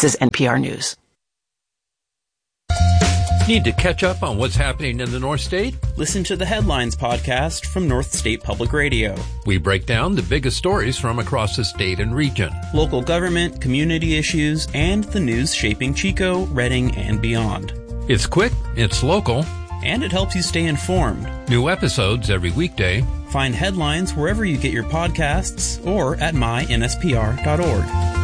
is NPR News. Need to catch up on what's happening in the North State? Listen to the Headlines podcast from North State Public Radio. We break down the biggest stories from across the state and region. Local government, community issues, and the news shaping Chico, Redding, and beyond. It's quick, it's local, and it helps you stay informed. New episodes every weekday. Find Headlines wherever you get your podcasts or at mynspr.org.